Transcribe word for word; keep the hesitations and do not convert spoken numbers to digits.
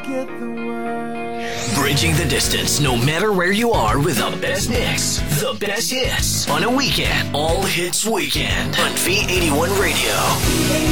get the word. Bridging the distance, no matter where you are, with the best mix, the best hits on a weekend. All Hits Weekend on V eighty-one Radio.